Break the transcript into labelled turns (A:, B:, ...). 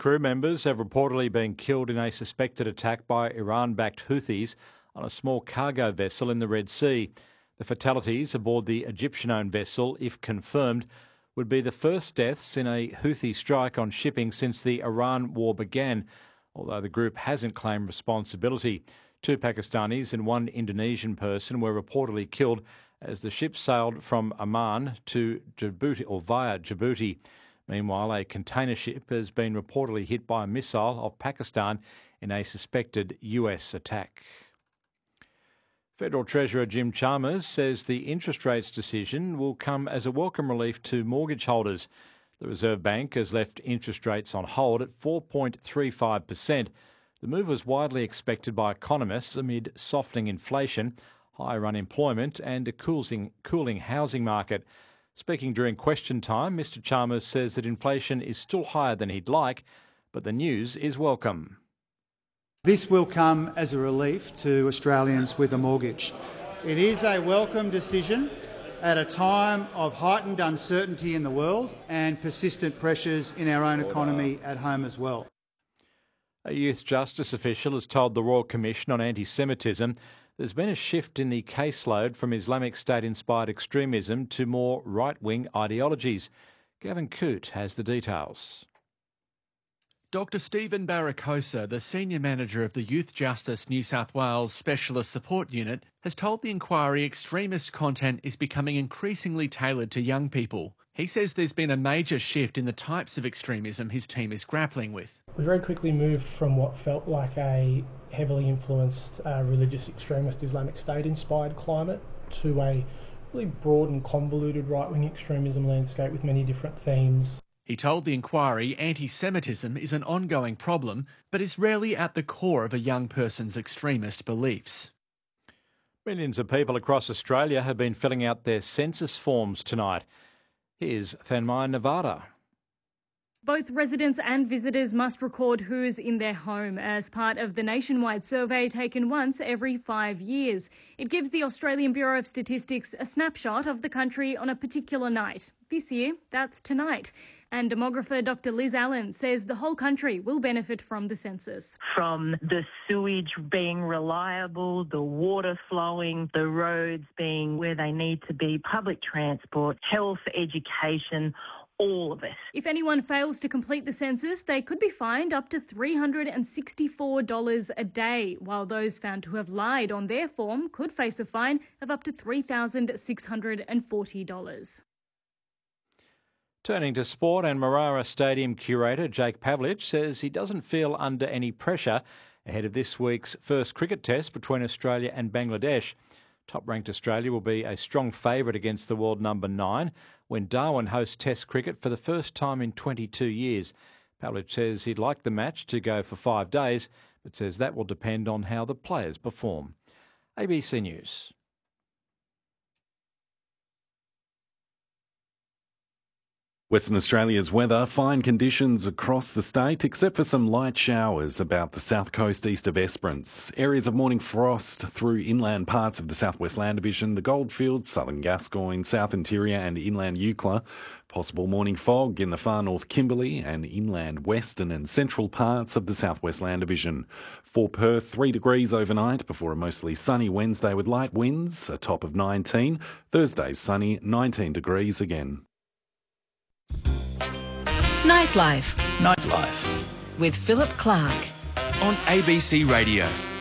A: crew members have reportedly been killed in a suspected attack by Iran-backed Houthis on a small cargo vessel in the Red Sea. The fatalities aboard the Egyptian-owned vessel, if confirmed, would be the first deaths in a Houthi strike on shipping since the Iran war began, although the group hasn't claimed responsibility. 2 Pakistanis and 1 Indonesian person were reportedly killed as the ship sailed from Amman to Djibouti or via Djibouti. Meanwhile, a container ship has been reportedly hit by a missile off Pakistan in a suspected US attack. Federal Treasurer Jim Chalmers says the interest rates decision will come as a welcome relief to mortgage holders. The Reserve Bank has left interest rates on hold at 4.35%. The move was widely expected by economists amid softening inflation, higher unemployment and a cooling housing market. Speaking during question time, Mr Chalmers says that inflation is still higher than he'd like, but the news is welcome.
B: This will come as a relief to Australians with a mortgage. It is a welcome decision at a time of heightened uncertainty in the world and persistent pressures in our own economy at home as well.
A: A youth justice official has told the Royal Commission on Anti-Semitism there's been a shift in the caseload from Islamic State-inspired extremism to more right-wing ideologies. Gavin Coote has the details.
C: Dr Stephen Barracosa, the Senior Manager of the Youth Justice New South Wales Specialist Support Unit, has told the inquiry extremist content is becoming increasingly tailored to young people. He says there's been a major shift in the types of extremism his team is grappling with.
D: We very quickly moved from what felt like a heavily influenced religious extremist Islamic State-inspired climate to a really broad and convoluted right-wing extremism landscape with many different themes.
C: He told the inquiry anti-Semitism is an ongoing problem, but is rarely at the core of a young person's extremist beliefs.
A: Millions of people across Australia have been filling out their census forms tonight. Here's Thanmai Nevada.
E: Both residents and visitors must record who's in their home as part of the nationwide survey taken once every 5 years. It gives the Australian Bureau of Statistics a snapshot of the country on a particular night. This year, that's tonight. And demographer Dr Liz Allen says the whole country will benefit from the census.
F: From the sewage being reliable, the water flowing, the roads being where they need to be, public transport, health, education, all of it.
E: If anyone fails to complete the census, they could be fined up to $364 a day, while those found to have lied on their form could face a fine of up to $3,640.
A: Turning to sport, and Marara Stadium curator Jake Pavlich says he doesn't feel under any pressure ahead of this week's first cricket test between Australia and Bangladesh. Top-ranked Australia will be a strong favourite against the world number 9 when Darwin hosts Test cricket for the first time in 22 years. Pavlich says he'd like the match to go for 5 days, but says that will depend on how the players perform. ABC News.
G: Western Australia's weather, fine conditions across the state, except for some light showers about the south coast east of Esperance. Areas of morning frost through inland parts of the Southwest Land Division, the Goldfields, southern Gascoyne, south interior and inland Eucla. Possible morning fog in the far north Kimberley and inland western and central parts of the Southwest Land Division. For Perth, 3 degrees overnight before a mostly sunny Wednesday with light winds, a top of 19. Thursday sunny, 19 degrees again.
H: Nightlife.
I: Nightlife.
H: With Philip Clark.
I: On ABC Radio.